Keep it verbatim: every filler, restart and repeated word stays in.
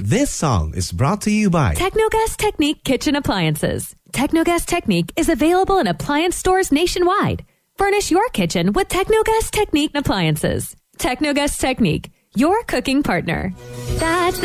This song is brought to you by Technogas Technique Kitchen Appliances. Technogas Technique is available in appliance stores nationwide. Furnish your kitchen with Technogas Technique appliances. Technogas Technique, your cooking partner. That's the